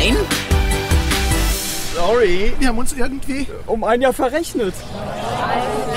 Nein? Sorry, wir haben uns irgendwie um ein Jahr verrechnet.